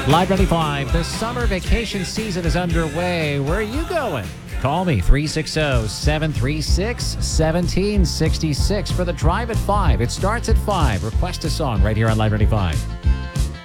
Live 95, the summer vacation season is underway. Where are you going? Call me, 360-736-1766 for the Drive at 5. It starts at 5. Request a song right here on Live 95.